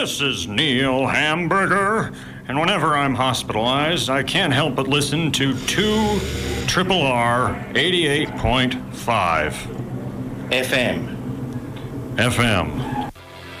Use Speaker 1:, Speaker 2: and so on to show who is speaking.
Speaker 1: This is Neil Hamburger, and whenever I'm hospitalized, I can't help but listen to 2 Triple R 88.5
Speaker 2: FM.
Speaker 1: FM.